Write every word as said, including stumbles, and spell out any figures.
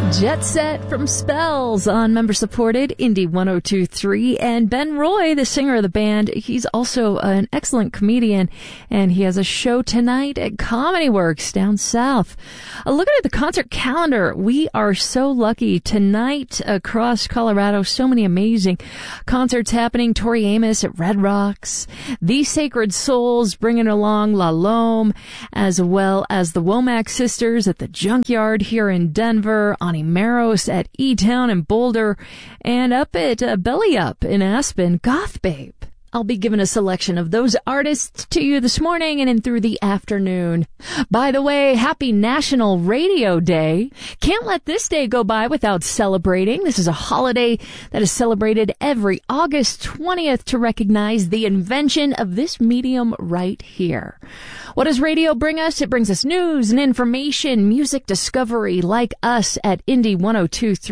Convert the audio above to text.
Jet Set from Spells on member-supported Indie one oh two point three. And Ben Roy, the singer of the band, he's also an excellent comedian, and he has a show tonight at Comedy Works down south. Uh, looking at the concert calendar, we are so lucky. Tonight across Colorado, so many amazing concerts happening. Tori Amos at Red Rocks, The Sacred Souls bringing along La Lome, as well as the Womack Sisters at the Junkyard here in Denver, Ani Maros at E-Town in Boulder, and up at uh, Belly Up in Aspen, Goth Babe. I'll be giving a selection of those artists to you this morning and in through the afternoon. By the way, happy National Radio Day. Can't let this day go by without celebrating. This is a holiday that is celebrated every August twentieth to recognize the invention of this medium right here. What does radio bring us? It brings us news and information, music discovery like us at Indie one oh two point three.